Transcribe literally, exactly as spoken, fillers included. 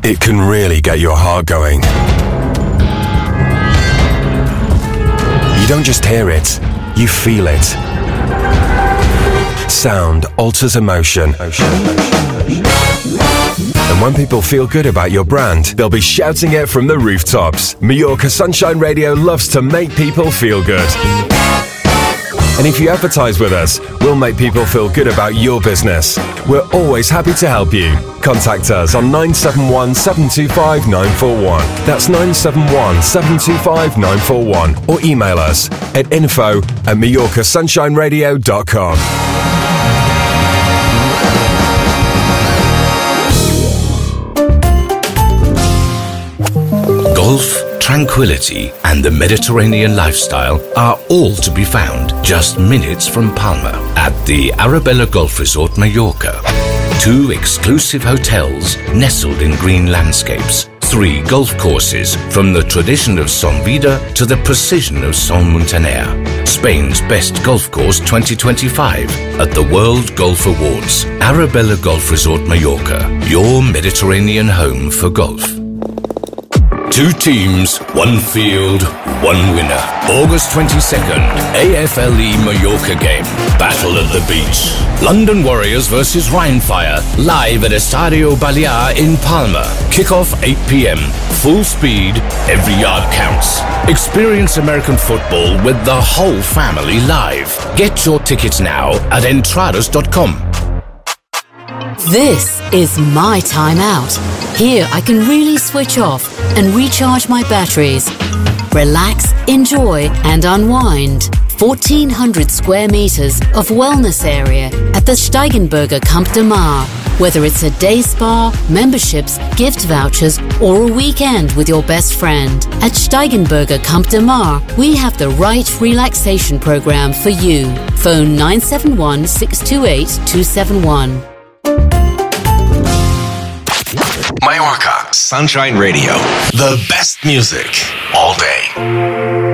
it can really get your heart going. You don't just hear it, you feel it. Sound alters emotion. And when people feel good about your brand, they'll be shouting it from the rooftops. Mallorca Sunshine Radio loves to make people feel good. And if you advertise with us, we'll make people feel good about your business. We're always happy to help you. Contact us on nine seven one, seven two five, nine four one. That's nine seven one, seven two five, nine four one. Or email us at info at mallorca sunshine radio dot com. Golf, tranquility, and the Mediterranean lifestyle are all to be found just minutes from Palma at the Arabella Golf Resort Mallorca. Two exclusive hotels nestled in green landscapes. Three golf courses, from the tradition of Son Vida to the precision of Son Muntaner. Spain's best golf course twenty twenty-five at the World Golf Awards. Arabella Golf Resort Mallorca, your Mediterranean home for golf. Two teams, one field, one winner. August twenty-second, A F L E Mallorca game. Battle at the beach. London Warriors versus Rheinfire, live at Estadio Balear in Palma. Kickoff eight p.m. Full speed, every yard counts. Experience American football with the whole family live. Get your tickets now at entradas dot com. This is my time out. Here I can really switch off and recharge my batteries. Relax, enjoy and unwind. fourteen hundred square meters of wellness area at the Steigenberger Camp de Mar. Whether it's a day spa, memberships, gift vouchers or a weekend with your best friend. At Steigenberger Camp de Mar, we have the right relaxation program for you. Phone nine seven one, six two eight, two seven one. Mallorca Sunshine Radio. The best music all day.